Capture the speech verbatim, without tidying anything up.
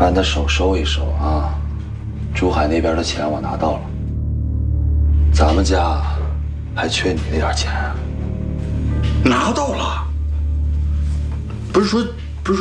把你的手收一收啊！珠海那边的钱我拿到了，咱们家还缺你那点钱。 拿到了？不是说